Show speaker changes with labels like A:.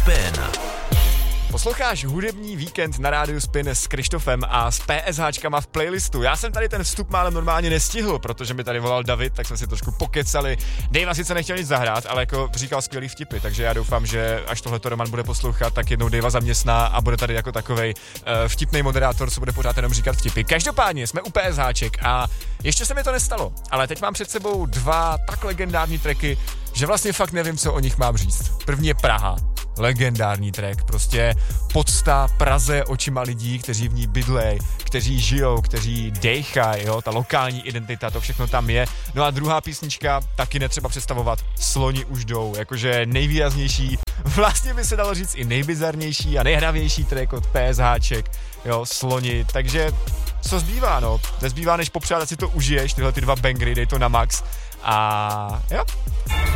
A: Spin.
B: Posloucháš hudební víkend na Rádiu Spin s Krištofem a s PSHčkama v playlistu. Já jsem tady ten vstup málem normálně nestihl, protože mi tady volal David, tak jsme si trošku pokecali. Dejva sice nechtěl nic zahrát, ale jako říkal skvělý vtipy, takže já doufám, že až tohleto Roman bude poslouchat, tak jednou Dejva zaměstná a bude tady jako takovej vtipný moderátor, co bude pořád jenom říkat vtipy. Každopádně jsme u PSHček a ještě se mi to nestalo, ale teď mám před sebou dva tak legendární tracky, že vlastně fakt nevím, co o nich mám říct. První je Praha. Legendární track, prostě podsta Praze očima lidí, kteří v ní bydlej, kteří žijou, kteří dejchají, jo, ta lokální identita, to všechno tam je. No a druhá písnička, taky netřeba představovat, Sloni už jdou, jakože nejvýraznější, vlastně by se dalo říct i nejbizarnější a nejhravější track od PSHček, jo, Sloni, takže co zbývá, no, nezbývá než popřát, ať si to užiješ, tyhle ty dva bangry, dej to na max a jo.